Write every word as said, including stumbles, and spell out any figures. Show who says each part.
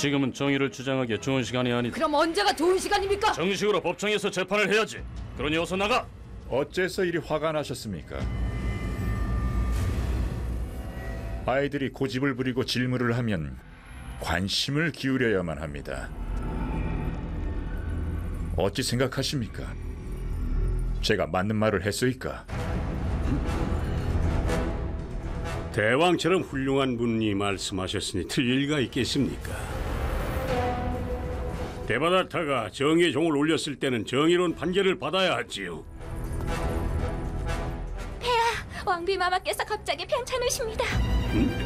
Speaker 1: 지금은 정의를 주장하기에 좋은 시간이 아니다.
Speaker 2: 그럼 언제가 좋은 시간입니까?
Speaker 1: 정식으로 법정에서 재판을 해야지. 그러니 어서 나가.
Speaker 3: 어째서 이리 화가 나셨습니까? 아이들이 고집을 부리고 질문을 하면 관심을 기울여야만 합니다. 어찌 생각하십니까? 제가 맞는 말을 했소이까?
Speaker 4: 대왕처럼 훌륭한 분이 말씀하셨으니 틀릴 리가 있겠습니까? 데바다타가 정의의 종을 올렸을 때는 정의로운 판결을 받아야 하지요.
Speaker 5: 왕비 마마께서 갑자기 편찮으십니다.
Speaker 4: 응?